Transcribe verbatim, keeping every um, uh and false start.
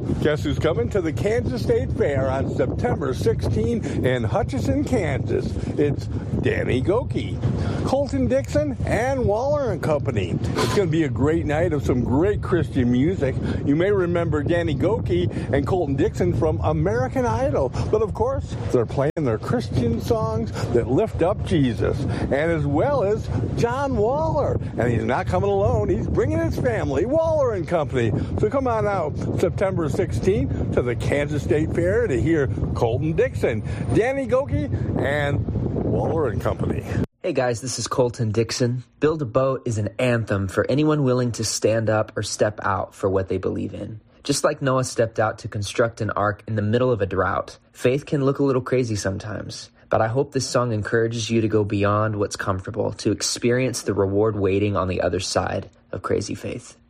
Guess who's coming to the Kansas State Fair on September sixteenth in Hutchinson, Kansas? It's Danny Gokey, Colton Dixon, and Waller and Company. It's going to be a great night of some great Christian music. You may remember Danny Gokey and Colton Dixon from American Idol, but of course, they're playing their Christian songs that lift up Jesus, and as well as John Waller. And he's not coming alone. He's bringing his family, Waller and Company. So come on out September sixteenth to the Kansas State Fair to hear Colton Dixon, Danny Gokey, and Waller and Company. Hey guys, this is Colton Dixon. Build a Boat is an anthem for anyone willing to stand up or step out for what they believe in. Just like Noah stepped out to construct an ark in the middle of a drought, faith can look a little crazy sometimes. But I hope this song encourages you to go beyond what's comfortable, to experience the reward waiting on the other side of crazy faith.